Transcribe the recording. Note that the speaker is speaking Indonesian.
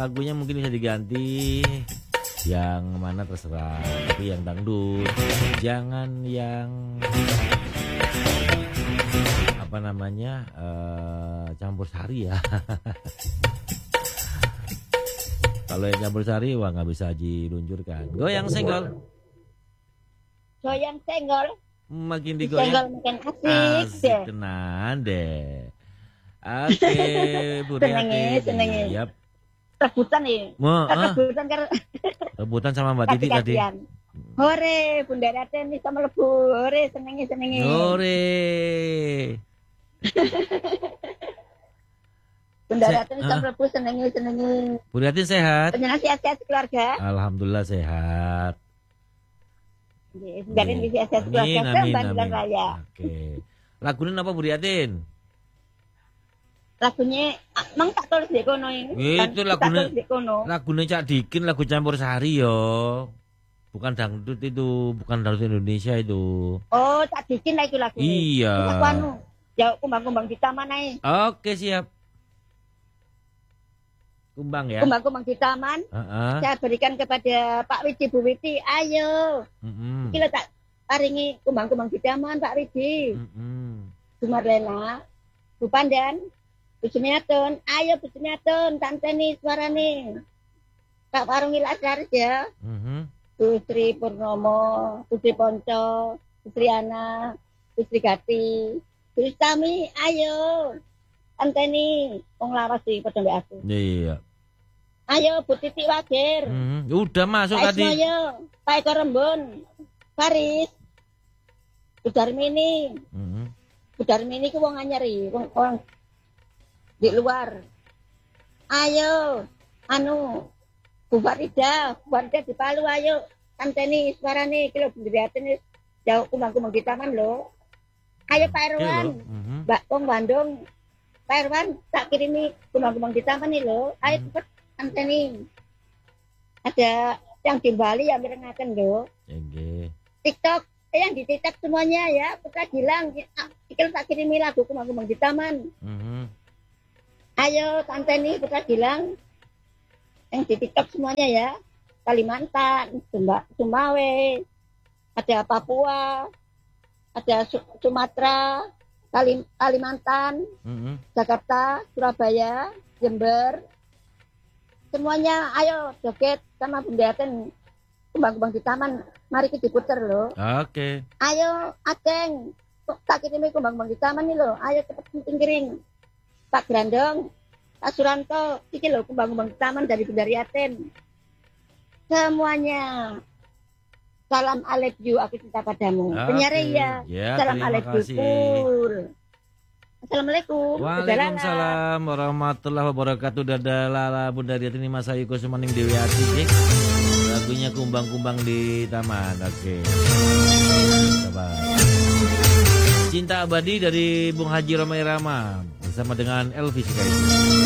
lagunya mungkin bisa diganti. Yang mana terserah, tapi yang dangdut. Jangan yang apa namanya campur sari ya. Kalau yang campur sari wah nggak bisa diluncurkan. Goyang senggol. Goyang senggol. Makin digoyang. Senggol makin asik deh. Tenan deh. Oke, Bu Riati. Senengi. Yap. Rebutan nih. Rebutan kan. Rebutan sama Mbak Titi tadi. Hore, Bunda Raten nih sama lebu. Hore, senengi. Hore. Bunda Raten nih sama lebu, senengi. Bu Riati sehat? Penyenang sehat-sehat keluarga. Alhamdulillah sehat. Biarin sehat-sehat keluarga. Amin. Raya. Oke. Lagunya apa Bu Riatin? Lagunya mang tak tulis di kono ini. Itu lagunya Cak Dikin, lagu campur sari yo. Bukan dangdut itu, bukan dangdut Indonesia itu. Oh, Cak Dikin lah itu lagunya. Iya. Lagu anu, jauh kumbang-kumbang di taman ae. Oke, siap. Kumbang ya. Kumbang-kumbang di taman. Saya berikan kepada Pak Widi, Bu Widi. Ayo. Iki lho tak paringi kumbang-kumbang di taman Pak Widi. Bu Marlena, Bu Pandan. Bu Sumiatun, ayo Bu Sumiatun, tanteni suarane. Kak Warungi Lasaris ya. Bu Sri Purnomo, Bu Sri Ponco, Bu Sri Ana, Bu Sri Gati, Bu Sami, ayo. Tanteni, wong lawas di padha mbek aku. Iya. Ayo Bu Titi Wagir. Udah masuk tadi. Ayo, Pak Eko Rembun, Faris, Bu Darmini. Bu Darmini ku wong anyar wong di luar. Ayo, Bu Farida di Palu, ayo. Tanteni suarane iki lho benderaten jauh kumbang-kumbang di taman lho. Ayo Pak Irwan. Mbak Wong Bandung. Pak Irwan tak kirimi kumbang-kumbang di taman nih lho. Ayo cepet tanteni. Ada yang di Bali yang mirengaken lho. TikTok, yang di TikTok semuanya ya. Putra Gilang, iki tak kirimi lagu kumbang-kumbang di taman. Ayo tanteni Putra Gilang yang di TikTok semuanya ya. Kalimantan, Sumawe, ada Papua, ada Sumatera, Kalimantan, Jakarta, Surabaya, Jember. Semuanya ayo joget sama Bundaten kumbang-kumbang di taman. Mari kita diputer loh. Oke. Ayo Aceng, tak kirimi kumbang-kumbang di taman nih loh. Ayo cepet pinggiring. Pak Grandong, Pak Suranto, iki lho kumbang-kumbang taman dari Bundariaten. Semuanya. Salam alaikum, aku cinta padamu. Penyiar ya. Salam alaikum. Assalamualaikum. Waalaikumsalam warahmatullahi wabarakatuh. Dadah Bundariaten Mas Ayu Kusumaning Dewiati. Lagunya kumbang-kumbang di taman. Oke. Sabar. Cinta Abadi dari Bung Haji Romai Rama bersama dengan Elvis Sukaisi.